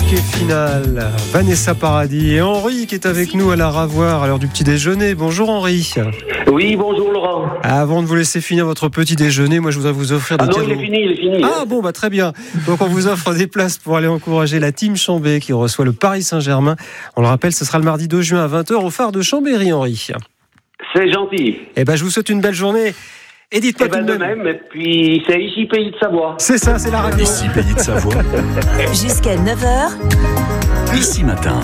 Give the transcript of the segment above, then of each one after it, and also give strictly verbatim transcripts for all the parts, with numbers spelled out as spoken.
bouquet final. Vanessa Paradis et Henri qui est avec nous à la Ravoire à l'heure du petit déjeuner. Bonjour Henri. Oui, bonjour Laurent. Avant de vous laisser finir votre petit déjeuner, moi je voudrais vous offrir des ah non, cadeaux. il est fini, il est fini. Ah bon, bah très bien. Donc on vous offre des places pour aller encourager la team Chambé qui reçoit le Paris Saint-Germain. On le rappelle, ce sera le mardi deux juin à vingt heures au phare de Chambéry, Henri. C'est gentil. Eh ben je vous souhaite une belle journée. Et dites-moi eh ben tout de de même. même, et puis c'est ici Pays de Savoie. C'est ça, c'est la radio. Ici Pays de Savoie. Jusqu'à neuf heures. Ici Matin.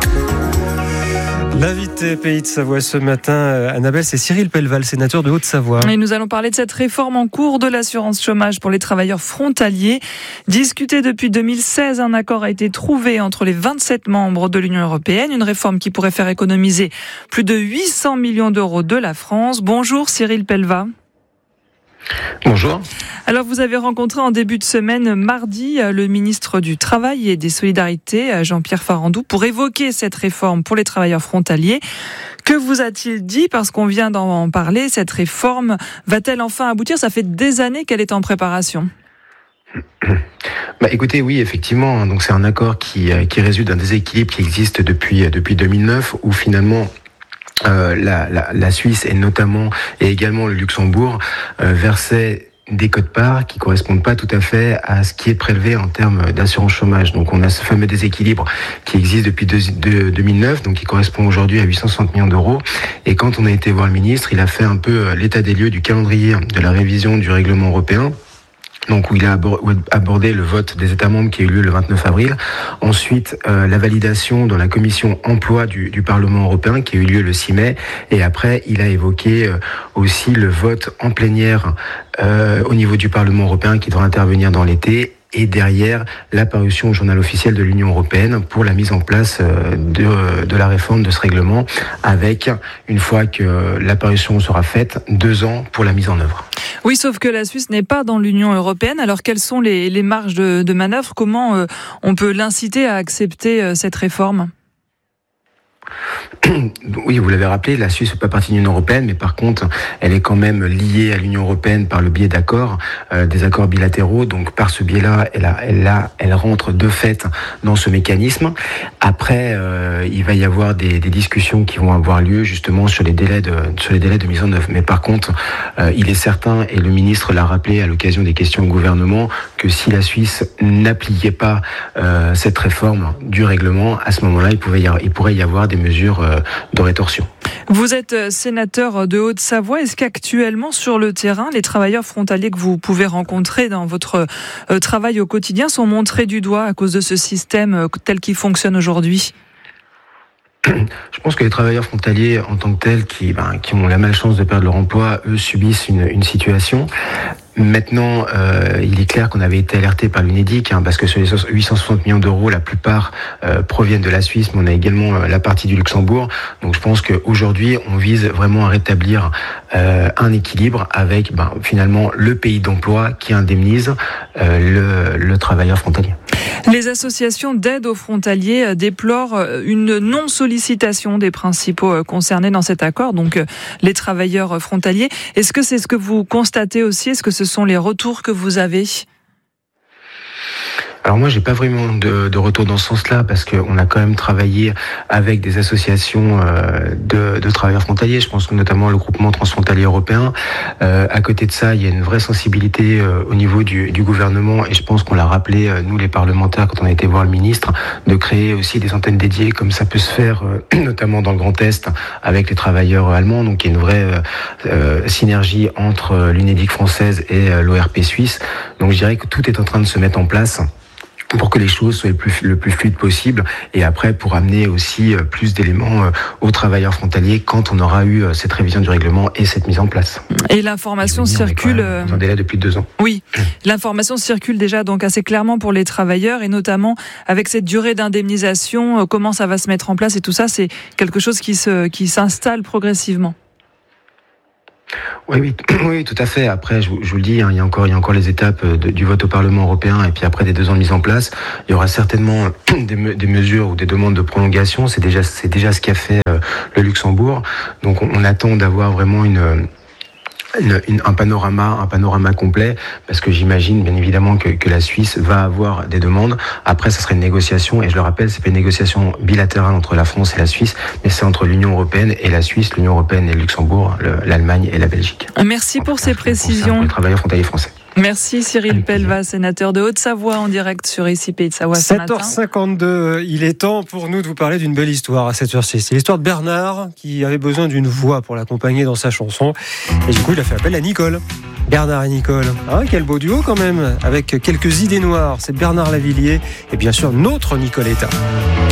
L'invité Pays de Savoie ce matin, Annabelle, c'est Cyril Pelleval, sénateur de Haute-Savoie. Et nous allons parler de cette réforme en cours de l'assurance chômage pour les travailleurs frontaliers. Discuté depuis deux mille seize, un accord a été trouvé entre les vingt-sept membres de l'Union européenne. Une réforme qui pourrait faire économiser plus de huit cents millions d'euros de la France. Bonjour Cyril Pelleval. Bonjour. Alors vous avez rencontré en début de semaine, mardi, le ministre du Travail et des Solidarités, Jean-Pierre Farandou, pour évoquer cette réforme pour les travailleurs frontaliers. Que vous a-t-il dit ? Parce qu'on vient d'en parler, cette réforme va-t-elle enfin aboutir ? Ça fait des années qu'elle est en préparation. Bah, écoutez, oui, effectivement, donc c'est un accord qui, qui résulte d'un déséquilibre qui existe depuis, depuis deux mille neuf, où finalement Euh, la, la, la Suisse et notamment et également le Luxembourg euh, versaient des quotes-parts qui correspondent pas tout à fait à ce qui est prélevé en termes d'assurance chômage. Donc on a ce fameux déséquilibre qui existe depuis deux mille neuf, donc qui correspond aujourd'hui à huit cent soixante millions d'euros. Et quand on a été voir le ministre, il a fait un peu l'état des lieux du calendrier de la révision du règlement européen. Donc où il a abordé le vote des États membres qui a eu lieu le vingt-neuf avril. Ensuite, euh, la validation dans la commission emploi du, du Parlement européen qui a eu lieu le six mai. Et après, il a évoqué euh, aussi le vote en plénière euh, au niveau du Parlement européen qui devra intervenir dans l'été. Et derrière, la parution au journal officiel de l'Union européenne pour la mise en place de, de la réforme de ce règlement avec, une fois que la parution sera faite, deux ans pour la mise en œuvre. Oui, sauf que la Suisse n'est pas dans l'Union européenne. Alors, quelles sont les, les marges de, de manœuvre ? Comment euh, on peut l'inciter à accepter euh, cette réforme ? Oui, vous l'avez rappelé, la Suisse n'est pas partie de l'Union européenne, mais par contre, elle est quand même liée à l'Union européenne par le biais d'accords, euh, des accords bilatéraux. Donc, par ce biais-là, elle, a, elle, a, elle rentre de fait dans ce mécanisme. Après, euh, il va y avoir des, des discussions qui vont avoir lieu justement sur les délais de, sur les délais de mise en œuvre. Mais par contre, euh, il est certain, et le ministre l'a rappelé à l'occasion des questions au gouvernement, que si la Suisse n'appliquait pas euh, cette réforme du règlement, à ce moment-là, il, pouvait y avoir, il pourrait y avoir des mesures euh, de rétorsion. Vous êtes sénateur de Haute-Savoie. Est-ce qu'actuellement, sur le terrain, les travailleurs frontaliers que vous pouvez rencontrer dans votre euh, travail au quotidien sont montrés du doigt à cause de ce système euh, tel qu'il fonctionne aujourd'hui ? Je pense que les travailleurs frontaliers en tant que tels qui, ben, qui ont la malchance de perdre leur emploi, eux subissent une, une situation. Maintenant, euh, il est clair qu'on avait été alerté par l'Unédic, hein, parce que sur les huit cent soixante millions d'euros, la plupart euh, proviennent de la Suisse, mais on a également euh, la partie du Luxembourg. Donc je pense qu'aujourd'hui, on vise vraiment à rétablir euh, un équilibre avec ben, finalement le pays d'emploi qui indemnise euh, le, le travailleur frontalier. Les associations d'aide aux frontaliers déplorent une non-sollicitation des principaux concernés dans cet accord, donc les travailleurs frontaliers. Est-ce que c'est ce que vous constatez aussi ? Est-ce que ce sont les retours que vous avez ? Alors moi, j'ai pas vraiment de, de retour dans ce sens-là parce qu'on a quand même travaillé avec des associations euh, de, de travailleurs frontaliers. Je pense que notamment le groupement transfrontalier européen. Euh, à côté de ça, il y a une vraie sensibilité euh, au niveau du, du gouvernement et je pense qu'on l'a rappelé, euh, nous les parlementaires, quand on a été voir le ministre, de créer aussi des antennes dédiées comme ça peut se faire, euh, notamment dans le Grand Est, avec les travailleurs allemands. Donc il y a une vraie euh, euh, synergie entre l'Unédic française et euh, l'O R P suisse. Donc je dirais que tout est en train de se mettre en place pour que les choses soient le plus, le plus fluide possible et après pour amener aussi plus d'éléments aux travailleurs frontaliers quand on aura eu cette révision du règlement et cette mise en place. Et l'information dis, circule... On est un délai de plus de deux ans. Oui, l'information circule déjà donc assez clairement pour les travailleurs et notamment avec cette durée d'indemnisation, comment ça va se mettre en place et tout ça, c'est quelque chose qui, se, qui s'installe progressivement. Oui, oui, oui, tout à fait. Après, je vous, je vous le dis, hein, il y a encore, il y a encore les étapes de, du vote au Parlement européen et puis après des deux ans de mise en place, il y aura certainement des, me, des mesures ou des demandes de prolongation. C'est déjà, c'est déjà ce qu'a fait euh, le Luxembourg. Donc, on, on attend d'avoir vraiment une Une, une, un panorama, un panorama complet, parce que j'imagine bien évidemment que, que la Suisse va avoir des demandes. Après, ça serait une négociation, et je le rappelle, c'est pas une négociation bilatérale entre la France et la Suisse, mais c'est entre l'Union européenne et la Suisse, l'Union européenne et le Luxembourg, le, l'Allemagne et la Belgique. Merci pour ces précisions. Pour les travailleurs frontaliers français. Merci Cyril Pellevat, sénateur de Haute-Savoie, en direct sur ici Pays de Savoie ce matin. sept heures cinquante-deux, il est temps pour nous de vous parler d'une belle histoire à cette heure-ci. C'est l'histoire de Bernard qui avait besoin d'une voix pour l'accompagner dans sa chanson. Et du coup, il a fait appel à Nicole. Bernard et Nicole. Ah, quel beau duo quand même, avec quelques idées noires. C'est Bernard Lavilliers et bien sûr notre Nicoletta.